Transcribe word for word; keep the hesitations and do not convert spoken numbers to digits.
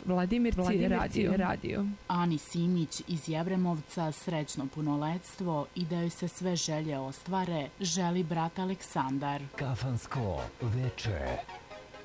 Vladimirci radio. radio. Ani Simić iz Jevremovca srećno punoletstvo i da joj se sve želje ostvare želi brat Aleksandar. Kafansko veče.